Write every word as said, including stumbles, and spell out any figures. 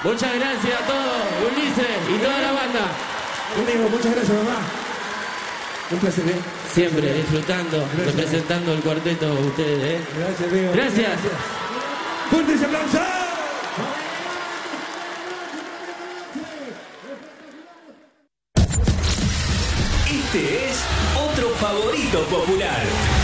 Muchas gracias a todos, Ulises y toda la banda. Amigo, muchas gracias, mamá. Un placer, ¿eh? Siempre disfrutando, gracias, representando el cuarteto de ustedes, ¿eh? Gracias, amigo. Gracias. Gracias. ¡Fuertes aplausos! Este es otro favorito popular.